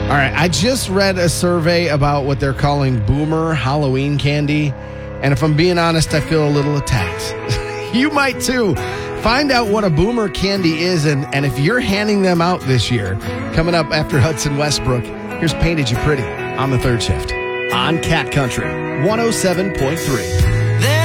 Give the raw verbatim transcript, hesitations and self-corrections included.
All right, I just read a survey about what they're calling boomer Halloween candy, and if I'm being honest, I feel a little attacked. You might too. Find out what a boomer candy is, and, and if you're handing them out this year. Coming up after Hudson Westbrook, here's Painted You Pretty on the third shift. On Cat Country, one oh seven point three.